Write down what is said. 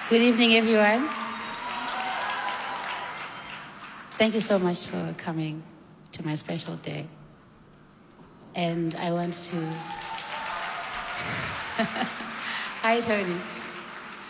Good evening, everyone. Thank you so much for coming to my special day. And I want to... Hi, Tony.